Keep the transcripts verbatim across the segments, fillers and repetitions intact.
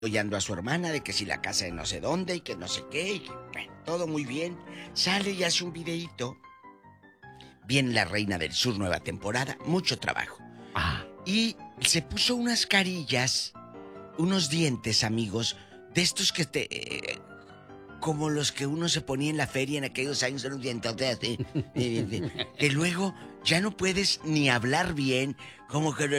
apoyando a su hermana de que si la casa de no sé dónde y que no sé qué, y que, bueno, todo muy bien. Sale y hace un videíto. Viene La Reina del Sur, nueva temporada, mucho trabajo. Ah. Y se puso unas carillas, unos dientes, amigos, de estos que te... Eh, como los que uno se ponía en la feria en aquellos años, eran dientotes así, que luego ya no puedes ni hablar bien, como que...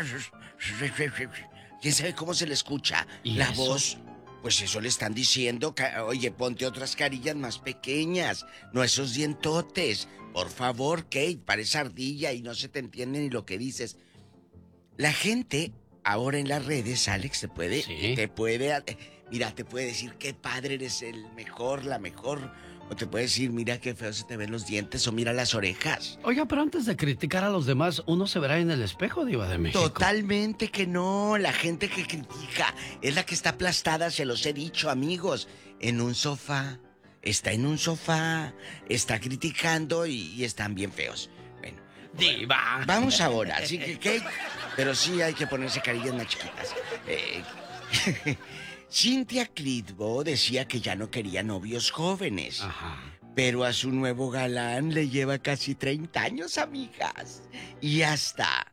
¿Quién sabe cómo se le escucha la eso? voz? Pues eso le están diciendo, oye, ponte otras carillas más pequeñas, no esos dientotes. Por favor, Kate, parece ardilla y no se te entiende ni lo que dices. La gente ahora en las redes, Alex, te puede, ¿Sí? te puede, mira, te puede decir qué padre eres, el mejor, la mejor. O te puede decir, mira qué feo se te ven los dientes o mira las orejas. Oiga, pero antes de criticar a los demás, uno se verá en el espejo, Diva de México. Totalmente que no. La gente que critica es la que está aplastada, se los he dicho, amigos. En un sofá. Está en un sofá. Está criticando y, y están bien feos. Bueno. Diva. Vamos ahora. Así que, Kate. Pero sí hay que ponerse carillas más chiquitas. Eh, Cynthia Clitbo decía que ya no quería novios jóvenes. Ajá. Pero a su nuevo galán le lleva casi treinta años, amigas. Y hasta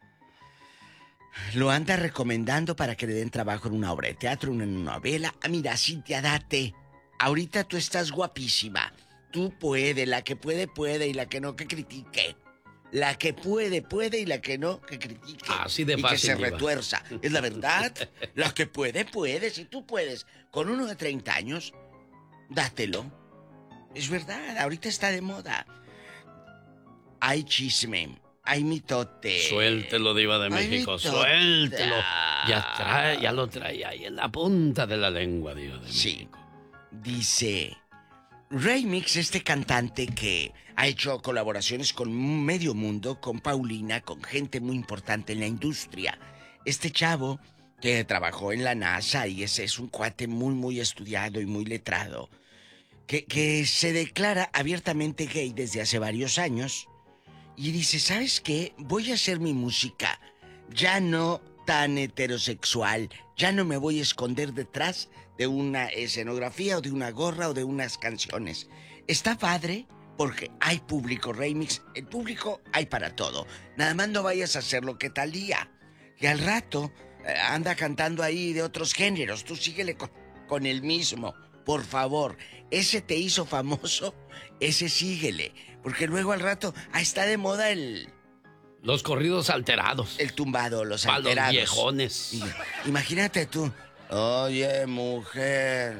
lo anda recomendando para que le den trabajo en una obra de teatro, en una novela. Ah, mira, Cynthia, date. Ahorita tú estás guapísima. Tú puedes, la que puede, puede, y la que no, que critique. La que puede, puede, y la que no, que critique. Así de fácil, y que se Diva. retuerza. ¿Es la verdad? La que puede, puede. Si tú puedes, con uno de treinta años, dátelo. Es verdad, ahorita está de moda. Hay chisme, hay mitote. Suéltelo, Diva de Ay, México, mitota. suéltelo. Ya, trae, ya lo trae ahí en la punta de la lengua, Diva de Sí. México. Dice Remix, este cantante que ha hecho colaboraciones con medio mundo, con Paulina, con gente muy importante en la industria. Este chavo que trabajó en la NASA y ese es un cuate muy, muy estudiado y muy letrado. Que, que se declara abiertamente gay desde hace varios años y dice, ¿sabes qué? Voy a hacer mi música ya no tan heterosexual, ya no me voy a esconder detrás de una escenografía o de una gorra o de unas canciones. Está padre porque hay público, Remix, el público hay para todo. Nada más no vayas a hacer lo que Thalía, que al rato eh, anda cantando ahí de otros géneros, tú síguele con, con el mismo. Por favor, ese te hizo famoso, ese síguele. Porque luego al rato, ah, está de moda el... Los corridos alterados. El tumbado, los Pa' los alterados. viejones. Y, imagínate tú. Oye, mujer.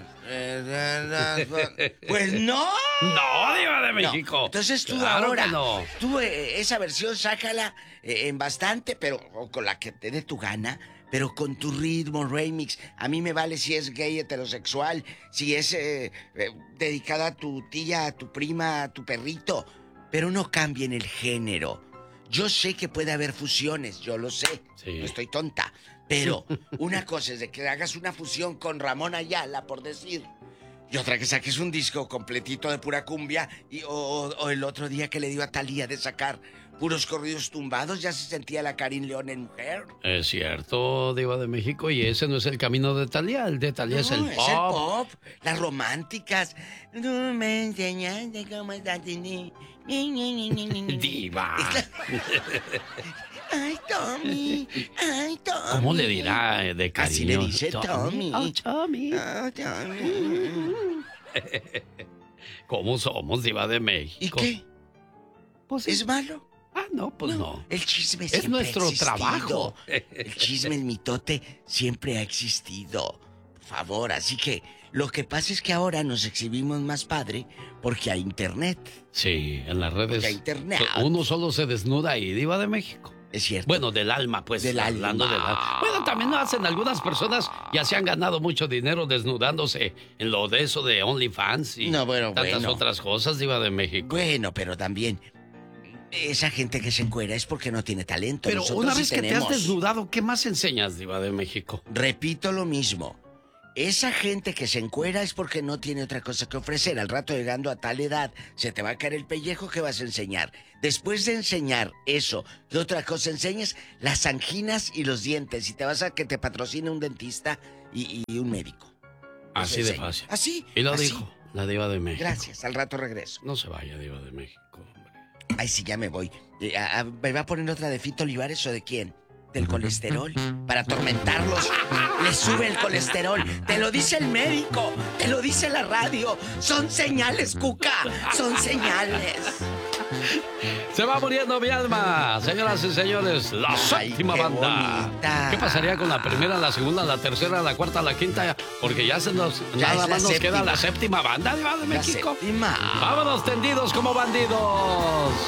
Pues no. No, Diva de No. México. Entonces tú Claro ahora, que no. tú eh, esa versión sácala eh, en bastante, pero o con la que te dé tu gana. Pero con tu ritmo, remix. A mí me vale si es gay, heterosexual, si es eh, eh, dedicada a tu tía, a tu prima, a tu perrito. Pero no cambien el género. Yo sé que puede haber fusiones, yo lo sé. Sí. No estoy tonta. Pero una cosa es de que hagas una fusión con Ramón Ayala, por decir. Y otra que saques un disco completito de pura cumbia. Y, o, o el otro día que le dio a Thalía de sacar puros corridos tumbados, ya se sentía la Karin León en mujer. Es cierto, Diva de México, y ese no es el camino de Thalía. El de Thalía No, es el es pop. el pop, las románticas. Tú me enseñaste cómo estás. Diva. Ay, Tommy. Ay, Tommy. ¿Cómo le dirá eh, de cariño? Así le dice Tommy. Oh, Tommy. Oh, Tommy. ¿Cómo somos, Diva de ¿Y México? qué? Pues sí. ¿Es malo? Ah, no, pues no. El chisme Es siempre nuestro ha existido. trabajo. El chisme, el mitote, siempre ha existido. Por favor, así que lo que pasa es que ahora nos exhibimos más padre porque hay internet. Sí, en las redes. Porque hay internet. Uno solo se desnuda ahí, Diva de México. Es cierto. Bueno, del alma, pues. Del hablando alma. del alma. Bueno, también lo hacen algunas personas. Ya se han ganado mucho dinero desnudándose en lo de eso de OnlyFans y No, bueno, tantas bueno. otras cosas, Diva de México. Bueno, pero también esa gente que se encuera es porque no tiene talento. Pero Nosotros una sí vez que tenemos. te has desnudado, ¿qué más enseñas, Diva de México? Repito lo mismo. Esa gente que se encuera es porque no tiene otra cosa que ofrecer. Al rato, llegando a tal edad, se te va a caer el pellejo. ¿Qué vas a enseñar? Después de enseñar eso, ¿qué otra cosa enseñas? Las anginas y los dientes. Si te vas a que te patrocine un dentista, y, y un médico. Así de fácil. Así. Y lo así. dijo la Diva de México. Gracias, al rato regreso. No se vaya, Diva de México, hombre. Ay, sí, ya me voy. Eh, a- a- ¿Me va a poner otra de Fito Olivares o de quién? Del colesterol. Para atormentarlos. Les sube el colesterol. Te lo dice el médico. Te lo dice la radio. Son señales, Cuca. Son señales. Se va muriendo mi alma, señoras y señores, la Ay, séptima qué banda. bonita. ¿Qué pasaría con la primera, la segunda, la tercera, la cuarta, la quinta? Porque ya se nos, Ya nada es la más nos séptima. queda la séptima banda, Diva de La México. séptima. Vámonos tendidos como bandidos.